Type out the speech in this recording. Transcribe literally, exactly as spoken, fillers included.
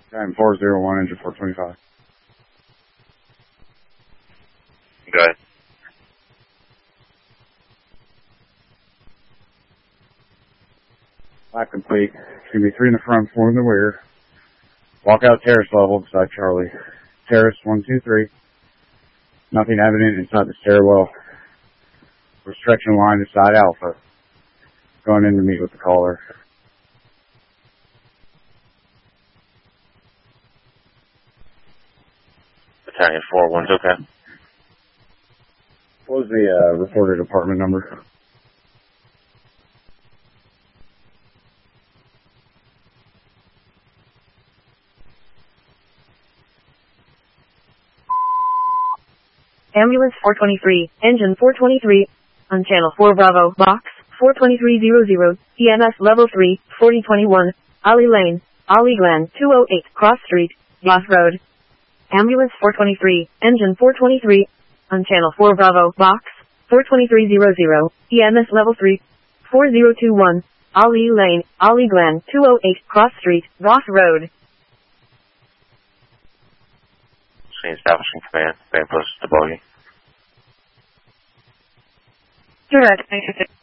Time four zero one, engine four twenty-five. Go ahead. Lap complete. It's going to be three in the front, four in the rear. Walk out terrace level beside Charlie. Terrace one two three. Nothing evident inside the stairwell. We're stretching line to side Alpha. Going in to meet with the caller. Battalion four one's okay. What was the uh, reported apartment number? Ambulance four twenty-three, engine four twenty-three, on channel four Bravo, box four twenty-three hundred, E M S level three, forty twenty-one, Ollie Lane, Ollie Glen, two oh eight, Cross Street, Ross Road. Ambulance four twenty-three, engine four twenty-three, on channel four Bravo, box four twenty-three hundred, E M S level three, four oh two one, Ollie Lane, Ollie Glen, two oh eight, Cross Street, Ross Road. Establishing command. Command post to bogey. Direct.